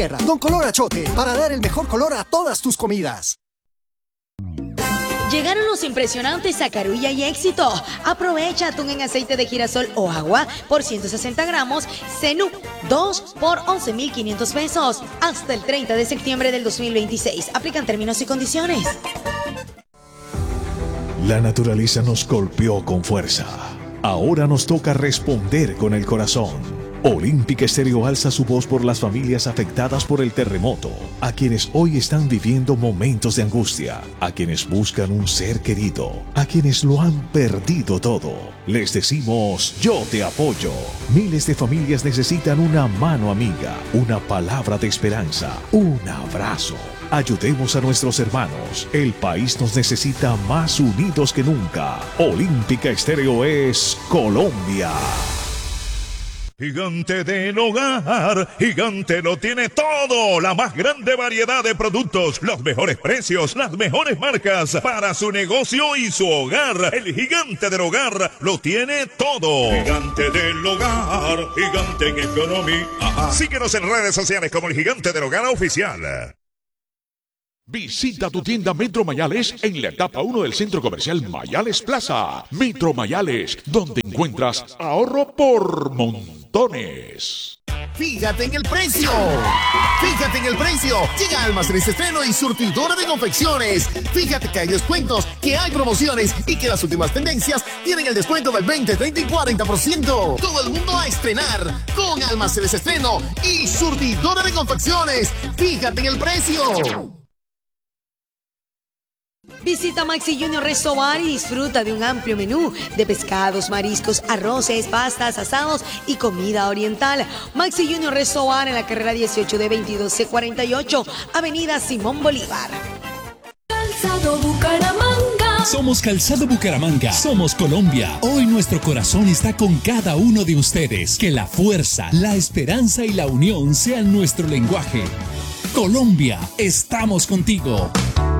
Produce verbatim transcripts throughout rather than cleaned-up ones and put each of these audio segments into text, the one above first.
Con color achote, para dar el mejor color a todas tus comidas. Llegaron los impresionantes a Carulla y Éxito. Aprovecha atún en aceite de girasol o agua por ciento sesenta gramos, Zenú dos por once mil quinientos pesos. Hasta el treinta de septiembre del dos mil veintiséis. Aplican términos y condiciones. La naturaleza nos golpeó con fuerza. Ahora nos toca responder con el corazón. Olímpica Estéreo alza su voz por las familias afectadas por el terremoto, a quienes hoy están viviendo momentos de angustia, a quienes buscan un ser querido, a quienes lo han perdido todo. Les decimos, yo te apoyo. Miles de familias necesitan una mano amiga, una palabra de esperanza, un abrazo. Ayudemos a nuestros hermanos. El país nos necesita más unidos que nunca. Olímpica Estéreo es Colombia. Gigante del Hogar, Gigante lo tiene todo, la más grande variedad de productos, los mejores precios, las mejores marcas para su negocio y su hogar. El Gigante del Hogar lo tiene todo. Gigante del Hogar, Gigante en economía. Ajá. Síguenos en redes sociales como el Gigante del Hogar Oficial. Visita tu tienda Metro Mayales en la etapa uno del Centro Comercial Mayales Plaza. Metro Mayales, donde encuentras ahorro por montones. Fíjate en el precio. Fíjate en el precio. Llega Almacenes Estreno y Surtidora de Confecciones. Fíjate que hay descuentos, que hay promociones y que las últimas tendencias tienen el descuento del veinte, treinta y cuarenta por ciento. Todo el mundo a estrenar con Almacenes Estreno y Surtidora de Confecciones. Fíjate en el precio. Visita Maxi Junior Restaurant y disfruta de un amplio menú de pescados, mariscos, arroces, pastas, asados y comida oriental. Maxi Junior Restaurant en la carrera dieciocho de veintidós C cuarenta y ocho, Avenida Simón Bolívar. Calzado Bucaramanga. Somos Calzado Bucaramanga. Somos Colombia. Hoy nuestro corazón está con cada uno de ustedes. Que la fuerza, la esperanza y la unión sean nuestro lenguaje. Colombia, estamos contigo.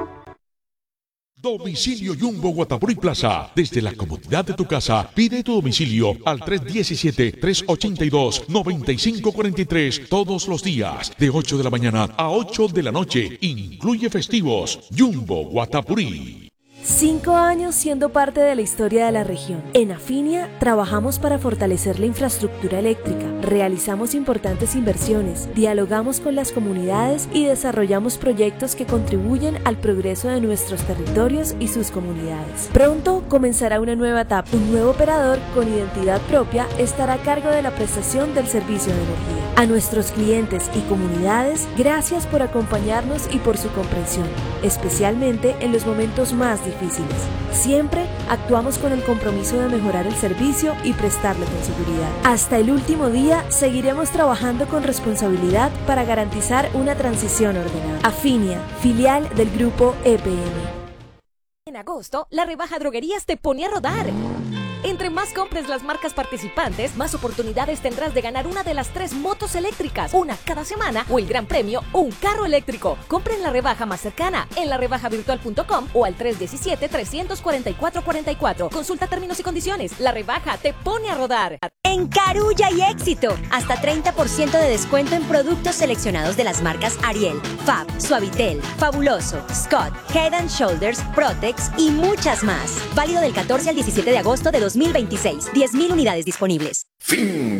Domicilio Jumbo Guatapurí Plaza. Desde la comodidad de tu casa, pide tu domicilio al tres diecisiete, tres ochenta y dos, noventa y cinco cuarenta y tres todos los días, de ocho de la mañana a ocho de la noche. Incluye festivos. Jumbo Guatapurí. Cinco años siendo parte de la historia de la región. En Afinia trabajamos para fortalecer la infraestructura eléctrica, realizamos importantes inversiones, dialogamos con las comunidades y desarrollamos proyectos que contribuyen al progreso de nuestros territorios y sus comunidades. Pronto comenzará una nueva etapa. Un nuevo operador con identidad propia estará a cargo de la prestación del servicio de energía. A nuestros clientes y comunidades, gracias por acompañarnos y por su comprensión, especialmente en los momentos más difíciles. difíciles. Siempre actuamos con el compromiso de mejorar el servicio y prestarlo con seguridad. Hasta el último día seguiremos trabajando con responsabilidad para garantizar una transición ordenada. Afinia, filial del grupo E P M. En agosto, la rebaja Droguerías te pone a rodar. Entre más compres las marcas participantes, más oportunidades tendrás de ganar una de las tres motos eléctricas, una cada semana, o el gran premio, un carro eléctrico. Compra en la rebaja más cercana, en la rebaja virtual punto com o al tres diecisiete, trescientos cuarenta y cuatro cuarenta y cuatro. Consulta términos y condiciones. La rebaja te pone a rodar. En Carulla y Éxito, hasta treinta por ciento de descuento en productos seleccionados de las marcas Ariel, Fab, Suavitel, Fabuloso, Scott, Head and Shoulders, Protex y muchas más. Válido del catorce al diecisiete de agosto de dos mil veintiséis. diez mil unidades disponibles. Fin